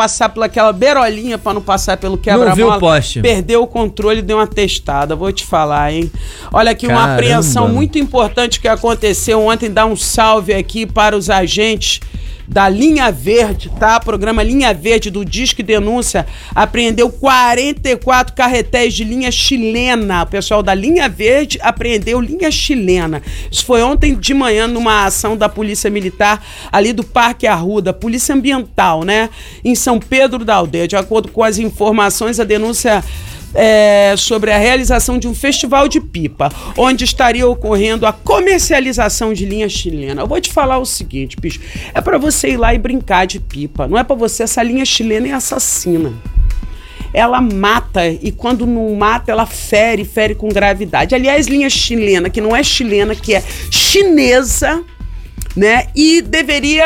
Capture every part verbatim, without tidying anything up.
passar pelaquela beirolinha pra não passar pelo quebra-mola. Não viu o poste. Perdeu o controle e deu uma testada. Vou te falar, hein? Olha aqui, uma Caramba. apreensão muito importante que aconteceu ontem. Dá um salve aqui para os agentes da Linha Verde, tá? Programa Linha Verde do Disque Denúncia apreendeu quarenta e quatro carretéis de linha chilena. O pessoal da Linha Verde apreendeu linha chilena. Isso foi ontem de manhã numa ação da Polícia Militar ali do Parque Arruda, Polícia Ambiental, né? Em São Pedro da Aldeia. De acordo com as informações, a denúncia É, sobre a realização de um festival de pipa, onde estaria ocorrendo a comercialização de linha chilena. Eu vou te falar o seguinte, bicho, é pra você ir lá e brincar de pipa, não é pra você, essa linha chilena é assassina. Ela mata, e quando não mata, ela fere, fere com gravidade. Aliás, linha chilena, que não é chilena, que é chinesa, né, e deveria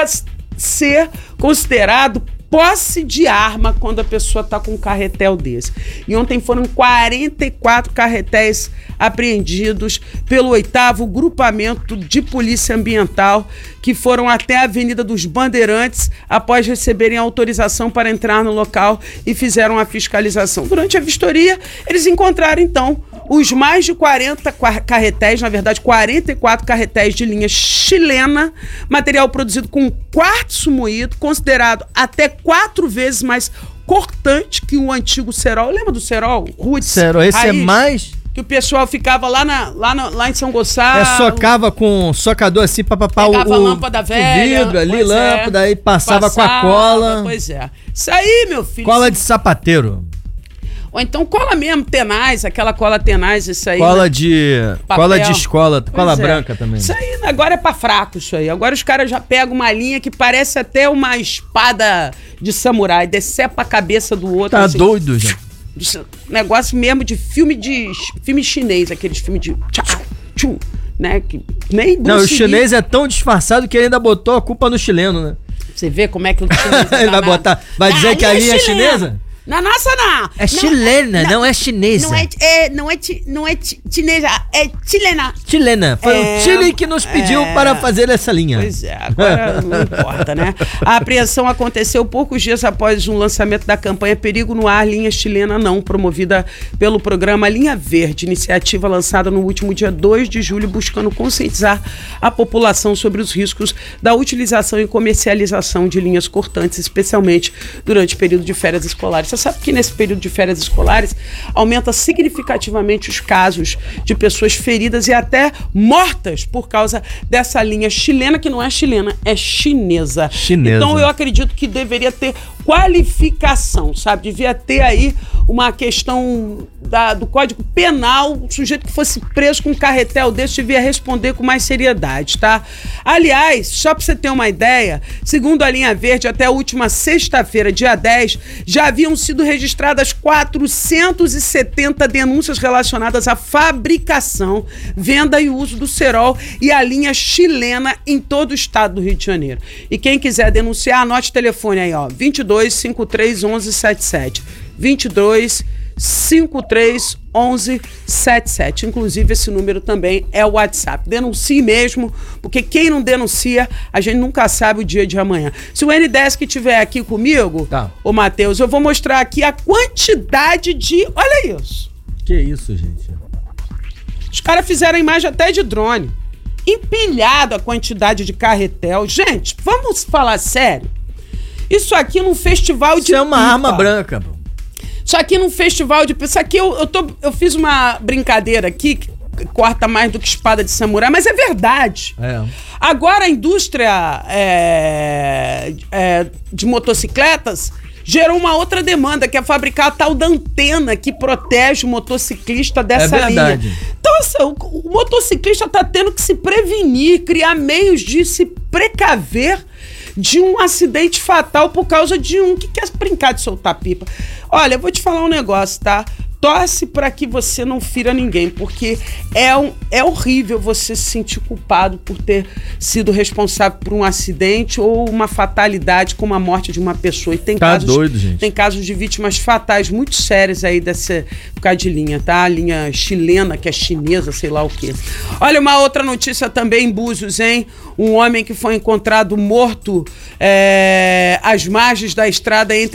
ser considerado posse de arma quando a pessoa está com um carretel desse. E ontem foram quarenta e quatro carretéis apreendidos pelo oitavo Grupamento de Polícia Ambiental, que foram até a Avenida dos Bandeirantes após receberem autorização para entrar no local e fizeram a fiscalização. Durante a vistoria, eles encontraram, então, os mais de quarenta carretéis, na verdade, quarenta e quatro carretéis de linha chilena, material produzido com quartzo moído, considerado até quatro vezes mais cortante que o antigo cerol. Lembra do cerol? Roots, Cerol, esse raiz, é mais... que o pessoal ficava lá, na, lá, na, lá em São Gonçalo. É, socava com socador assim, papapá, pegava o, a lâmpada velha. o vidro ali, pois lâmpada, é, aí passava, passava com a cola. Pois é. Isso aí, meu filho. Cola de sapateiro. Ou então cola mesmo, tenaz, aquela cola tenaz, isso aí. Cola né? de... Papel. Cola de escola, Pois cola é. branca também. Isso aí agora é pra fraco, isso aí. Agora os caras já pegam uma linha que parece até uma espada de samurai, decepa a cabeça do outro. Tá assim. doido, já. Negócio mesmo de filme de filme chinês, aqueles filmes de tchau, tchum, né? Que nem Não, o Bruce Lee. chinês é tão disfarçado que ele ainda botou a culpa no chileno, né? Você vê como é que o chinês é Ele vai danado. botar, vai dizer Ah, que a linha é chilena. chinesa? Na nossa não. É Não, chilena, não, é chinesa. Não é, é, não é, chi- não é chi- chinesa, é chilena. Chilena. Foi É, o Chile que nos pediu é. para fazer essa linha. Pois é, agora não importa, né? A apreensão aconteceu poucos dias após um lançamento da campanha Perigo no Ar, Linha Chilena Não, promovida pelo programa Linha Verde, iniciativa lançada no último dia dois de julho, buscando conscientizar a população sobre os riscos da utilização e comercialização de linhas cortantes, especialmente durante o período de férias escolares. Você sabe que nesse período de férias escolares aumenta significativamente os casos de pessoas feridas e até mortas por causa dessa linha chilena, que não é chilena, é chinesa. Chinesa. Então eu acredito que deveria ter qualificação, sabe? Devia ter aí uma questão da, do Código Penal, o sujeito que fosse preso com um carretel desse devia responder com mais seriedade, tá? Aliás, só para você ter uma ideia, segundo a Linha Verde, até a última sexta-feira, dia dez, já haviam sido registradas quatrocentas e setenta denúncias relacionadas à fabricação, venda e uso do cerol e a linha chilena em todo o estado do Rio de Janeiro. E quem quiser denunciar, anote o telefone aí, ó, vinte e dois, cinquenta e três, onze, setenta e sete. vinte e dois, cinquenta e três, onze, setenta e sete. Inclusive, esse número também é o WhatsApp. Denuncie mesmo, porque quem não denuncia, a gente nunca sabe o dia de amanhã. Se o N dez que estiver aqui comigo, Tá. ô Matheus, eu vou mostrar aqui a quantidade de... Olha isso. Que isso, gente? Os caras fizeram a imagem até de drone. Empilhado a quantidade de carretel. Gente, vamos falar sério. Isso aqui num festival de Isso é uma pipa. arma branca, pô. Isso aqui num festival de... Isso aqui eu, eu, tô, eu fiz uma brincadeira aqui que corta mais do que espada de samurai, mas é verdade. É. Agora a indústria é, é, de motocicletas gerou uma outra demanda, que é fabricar a tal da antena que protege o motociclista dessa É verdade. linha. Então, assim, o, o motociclista está tendo que se prevenir, criar meios de se precaver de um acidente fatal por causa de um que quer brincar de soltar pipa. Olha, eu vou te falar um negócio, tá? Torce para que você não fira ninguém, porque é, um, é horrível você se sentir culpado por ter sido responsável por um acidente ou uma fatalidade como a morte de uma pessoa. E tem Tá casos, doido, gente. tem casos de vítimas fatais muito sérias aí dessa por causa de linha, tá? A linha chilena, que é chinesa, sei lá o quê. Olha, uma outra notícia também em Búzios, hein? Um homem que foi encontrado morto é, às margens da estrada entre